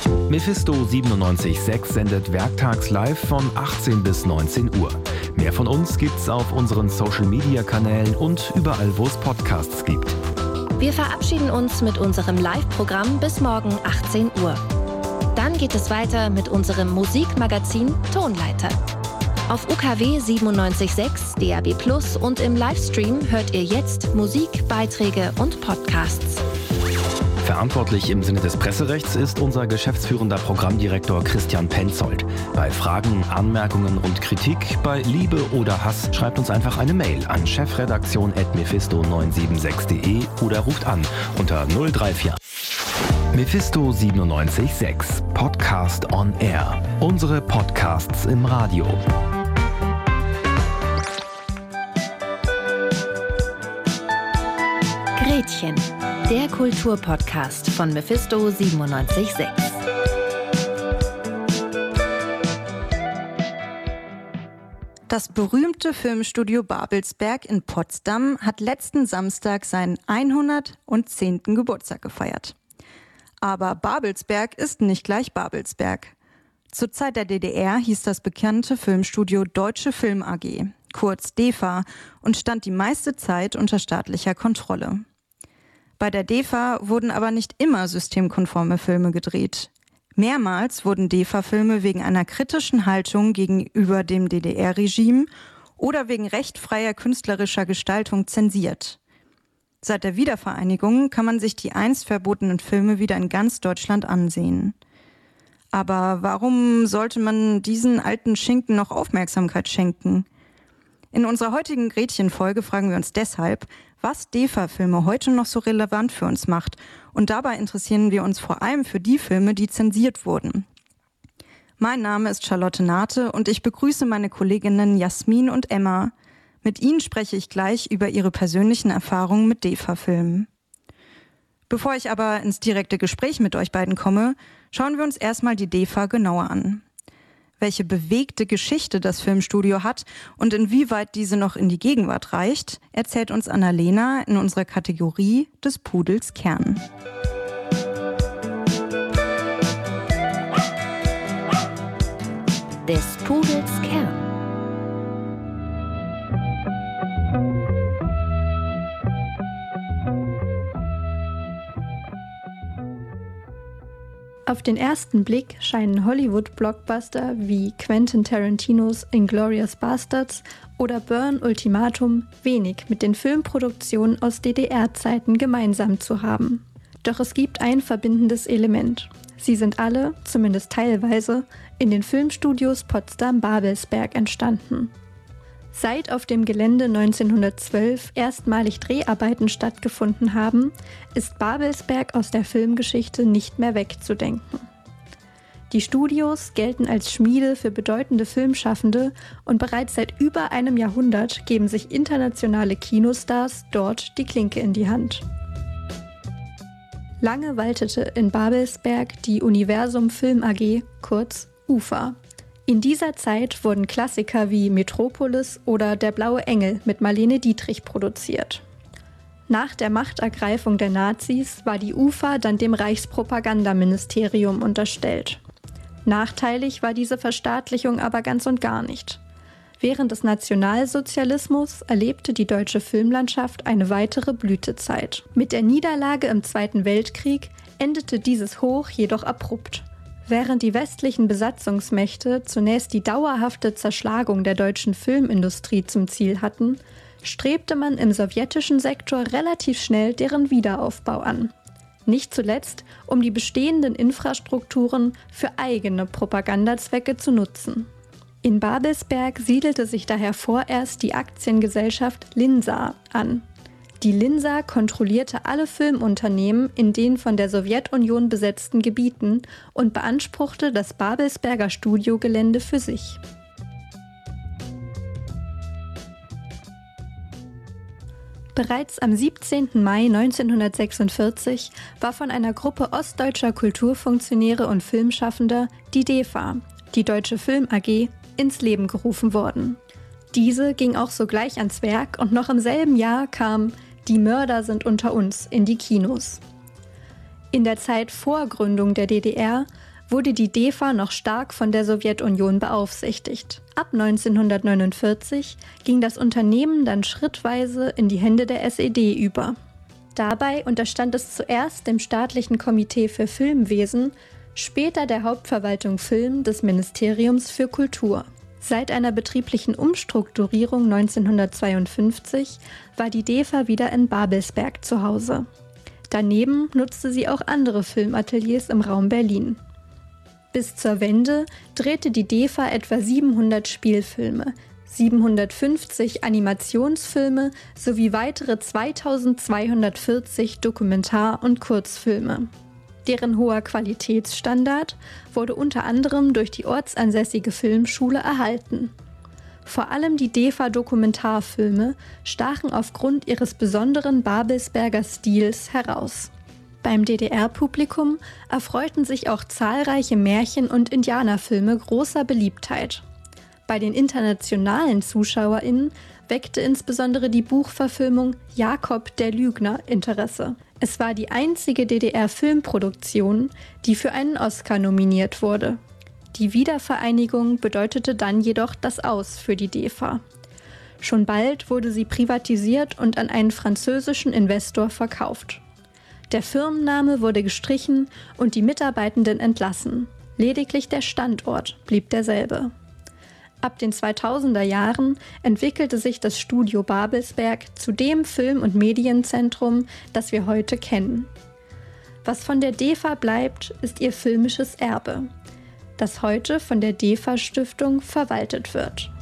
Mephisto 97.6 sendet werktags live von 18 bis 19 Uhr. Mehr von uns gibt's auf unseren Social-Media-Kanälen und überall, wo es Podcasts gibt. Wir verabschieden uns mit unserem Live-Programm bis morgen 18 Uhr. Dann geht es weiter mit unserem Musikmagazin Tonleiter. Auf UKW 97.6, DAB+ und im Livestream hört ihr jetzt Musik, Beiträge und Podcasts. Verantwortlich im Sinne des Presserechts ist unser geschäftsführender Programmdirektor Christian Penzold. Bei Fragen, Anmerkungen und Kritik, bei Liebe oder Hass schreibt uns einfach eine Mail an chefredaktion@mephisto976.de oder ruft an unter 034. Mephisto 97.6 Podcast on Air. Unsere Podcasts im Radio. Gretchen, der Kulturpodcast von Mephisto 97.6. Das berühmte Filmstudio Babelsberg in Potsdam hat letzten Samstag seinen 110. Geburtstag gefeiert. Aber Babelsberg ist nicht gleich Babelsberg. Zur Zeit der DDR hieß das bekannte Filmstudio Deutsche Film AG, kurz DEFA, und stand die meiste Zeit unter staatlicher Kontrolle. Bei der DEFA wurden aber nicht immer systemkonforme Filme gedreht. Mehrmals wurden DEFA-Filme wegen einer kritischen Haltung gegenüber dem DDR-Regime oder wegen recht freier künstlerischer Gestaltung zensiert. Seit der Wiedervereinigung kann man sich die einst verbotenen Filme wieder in ganz Deutschland ansehen. Aber warum sollte man diesen alten Schinken noch Aufmerksamkeit schenken? In unserer heutigen Gretchen-Folge fragen wir uns deshalb, was DEFA-Filme heute noch so relevant für uns macht. Und dabei interessieren wir uns vor allem für die Filme, die zensiert wurden. Mein Name ist Charlotte Nate und ich begrüße meine Kolleginnen Jasmin und Emma. Mit ihnen spreche ich gleich über ihre persönlichen Erfahrungen mit DEFA-Filmen. Bevor ich aber ins direkte Gespräch mit euch beiden komme, schauen wir uns erstmal die DEFA genauer an. Welche bewegte Geschichte das Filmstudio hat und inwieweit diese noch in die Gegenwart reicht, erzählt uns Annalena in unserer Kategorie des Pudels Kern. Des Pudels Kern. Auf den ersten Blick scheinen Hollywood-Blockbuster wie Quentin Tarantinos Inglourious Basterds oder Bourne Ultimatum wenig mit den Filmproduktionen aus DDR-Zeiten gemeinsam zu haben. Doch es gibt ein verbindendes Element. Sie sind alle, zumindest teilweise, in den Filmstudios Potsdam-Babelsberg entstanden. Seit auf dem Gelände 1912 erstmalig Dreharbeiten stattgefunden haben, ist Babelsberg aus der Filmgeschichte nicht mehr wegzudenken. Die Studios gelten als Schmiede für bedeutende Filmschaffende und bereits seit über einem Jahrhundert geben sich internationale Kinostars dort die Klinke in die Hand. Lange waltete in Babelsberg die Universum Film AG, kurz UFA. In dieser Zeit wurden Klassiker wie Metropolis oder Der blaue Engel mit Marlene Dietrich produziert. Nach der Machtergreifung der Nazis war die UFA dann dem Reichspropagandaministerium unterstellt. Nachteilig war diese Verstaatlichung aber ganz und gar nicht. Während des Nationalsozialismus erlebte die deutsche Filmlandschaft eine weitere Blütezeit. Mit der Niederlage im Zweiten Weltkrieg endete dieses Hoch jedoch abrupt. Während die westlichen Besatzungsmächte zunächst die dauerhafte Zerschlagung der deutschen Filmindustrie zum Ziel hatten, strebte man im sowjetischen Sektor relativ schnell deren Wiederaufbau an. Nicht zuletzt, um die bestehenden Infrastrukturen für eigene Propagandazwecke zu nutzen. In Babelsberg siedelte sich daher vorerst die Aktiengesellschaft Linsa an. Die Linsa kontrollierte alle Filmunternehmen in den von der Sowjetunion besetzten Gebieten und beanspruchte das Babelsberger Studiogelände für sich. Bereits am 17. Mai 1946 war von einer Gruppe ostdeutscher Kulturfunktionäre und Filmschaffender die DEFA, die Deutsche Film AG, ins Leben gerufen worden. Diese ging auch sogleich ans Werk und noch im selben Jahr kam Die Mörder sind unter uns in die Kinos. In der Zeit vor Gründung der DDR wurde die DEFA noch stark von der Sowjetunion beaufsichtigt. Ab 1949 ging das Unternehmen dann schrittweise in die Hände der SED über. Dabei unterstand es zuerst dem Staatlichen Komitee für Filmwesen, später der Hauptverwaltung Film des Ministeriums für Kultur. Seit einer betrieblichen Umstrukturierung 1952 war die DEFA wieder in Babelsberg zu Hause. Daneben nutzte sie auch andere Filmateliers im Raum Berlin. Bis zur Wende drehte die DEFA etwa 700 Spielfilme, 750 Animationsfilme sowie weitere 2240 Dokumentar- und Kurzfilme. Deren hoher Qualitätsstandard wurde unter anderem durch die ortsansässige Filmschule erhalten. Vor allem die DEFA-Dokumentarfilme stachen aufgrund ihres besonderen Babelsberger Stils heraus. Beim DDR-Publikum erfreuten sich auch zahlreiche Märchen- und Indianerfilme großer Beliebtheit. Bei den internationalen ZuschauerInnen weckte insbesondere die Buchverfilmung Jakob der Lügner Interesse. Es war die einzige DDR-Filmproduktion, die für einen Oscar nominiert wurde. Die Wiedervereinigung bedeutete dann jedoch das Aus für die DEFA. Schon bald wurde sie privatisiert und an einen französischen Investor verkauft. Der Firmenname wurde gestrichen und die Mitarbeitenden entlassen. Lediglich der Standort blieb derselbe. Ab den 2000er Jahren entwickelte sich das Studio Babelsberg zu dem Film- und Medienzentrum, das wir heute kennen. Was von der DEFA bleibt, ist ihr filmisches Erbe, das heute von der DEFA-Stiftung verwaltet wird.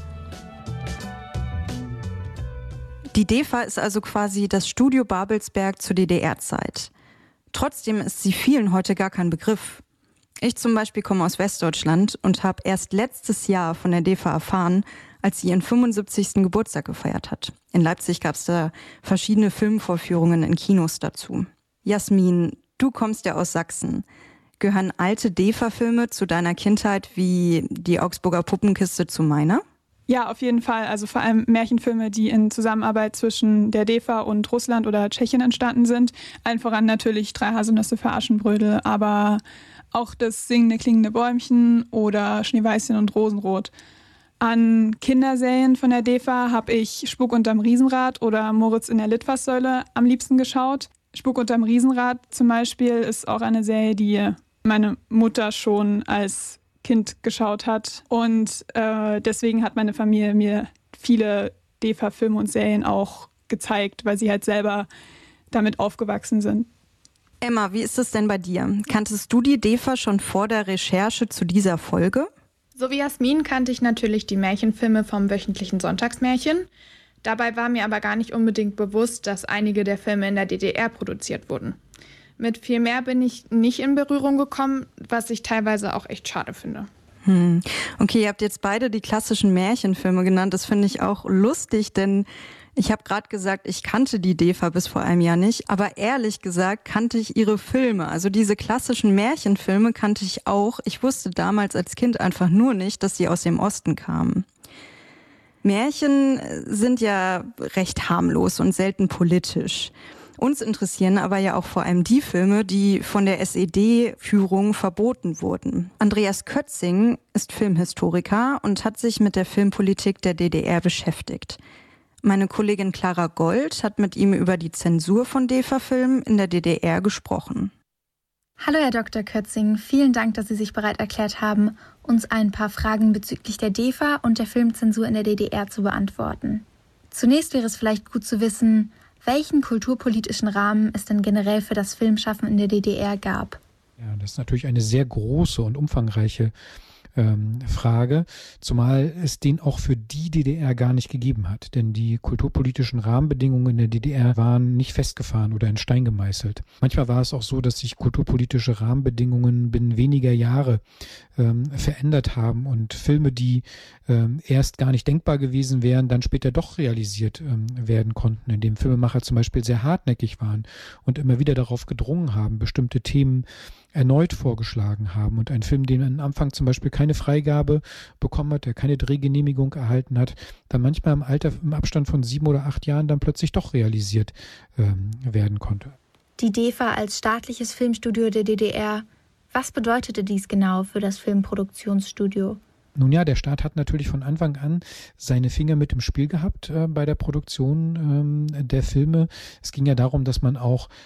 Die DEFA ist also quasi das Studio Babelsberg zur DDR-Zeit. Trotzdem ist sie vielen heute gar kein Begriff. Ich zum Beispiel komme aus Westdeutschland und habe erst letztes Jahr von der DEFA erfahren, als sie ihren 75. Geburtstag gefeiert hat. In Leipzig gab es da verschiedene Filmvorführungen in Kinos dazu. Jasmin, du kommst ja aus Sachsen. Gehören alte DEFA-Filme zu deiner Kindheit wie die Augsburger Puppenkiste zu meiner? Ja, auf jeden Fall. Also vor allem Märchenfilme, die in Zusammenarbeit zwischen der DEFA und Russland oder Tschechien entstanden sind. Allen voran natürlich 3 Haselnüsse für Aschenbrödel, aber auch das Singende klingende Bäumchen oder Schneeweißchen und Rosenrot. An Kinderserien von der DEFA habe ich Spuk unterm Riesenrad oder Moritz in der Litfaßsäule am liebsten geschaut. Spuk unterm Riesenrad zum Beispiel ist auch eine Serie, die meine Mutter schon als Kind geschaut hat. Und deswegen hat meine Familie mir viele DEFA-Filme und Serien auch gezeigt, weil sie halt selber damit aufgewachsen sind. Emma, wie ist es denn bei dir? Kanntest du die DEFA schon vor der Recherche zu dieser Folge? So wie Jasmin kannte ich natürlich die Märchenfilme vom wöchentlichen Sonntagsmärchen. Dabei war mir aber gar nicht unbedingt bewusst, dass einige der Filme in der DDR produziert wurden. Mit viel mehr bin ich nicht in Berührung gekommen, was ich teilweise auch echt schade finde. Okay, ihr habt jetzt beide die klassischen Märchenfilme genannt. Das finde ich auch lustig, denn ich habe gerade gesagt, ich kannte die DEFA bis vor einem Jahr nicht, aber ehrlich gesagt kannte ich ihre Filme. Also diese klassischen Märchenfilme kannte ich auch. Ich wusste damals als Kind einfach nur nicht, dass sie aus dem Osten kamen. Märchen sind ja recht harmlos und selten politisch. Uns interessieren aber ja auch vor allem die Filme, die von der SED-Führung verboten wurden. Andreas Kötzing ist Filmhistoriker und hat sich mit der Filmpolitik der DDR beschäftigt. Meine Kollegin Clara Gold hat mit ihm über die Zensur von DEFA-Filmen in der DDR gesprochen. Hallo Herr Dr. Kötzing, vielen Dank, dass Sie sich bereit erklärt haben, uns ein paar Fragen bezüglich der DEFA und der Filmzensur in der DDR zu beantworten. Zunächst wäre es vielleicht gut zu wissen, welchen kulturpolitischen Rahmen es denn generell für das Filmschaffen in der DDR gab. Ja, das ist natürlich eine sehr große und umfangreiche Frage, zumal es den auch für die DDR gar nicht gegeben hat. Denn die kulturpolitischen Rahmenbedingungen in der DDR waren nicht festgefahren oder in Stein gemeißelt. Manchmal war es auch so, dass sich kulturpolitische Rahmenbedingungen binnen weniger Jahre verändert haben und Filme, die erst gar nicht denkbar gewesen wären, dann später doch realisiert werden konnten, indem Filmemacher zum Beispiel sehr hartnäckig waren und immer wieder darauf gedrungen haben, bestimmte Themen erneut vorgeschlagen haben. Und ein Film, den am Anfang zum Beispiel keine Freigabe bekommen hat, der keine Drehgenehmigung erhalten hat, dann manchmal im Abstand von 7 oder 8 Jahren dann plötzlich doch realisiert werden konnte. Die DEFA als staatliches Filmstudio der DDR Was bedeutete dies genau für das Filmproduktionsstudio? Nun ja, der Staat hat natürlich von Anfang an seine Finger mit im Spiel gehabt bei der Produktion der Filme. Es ging ja darum, dass man auch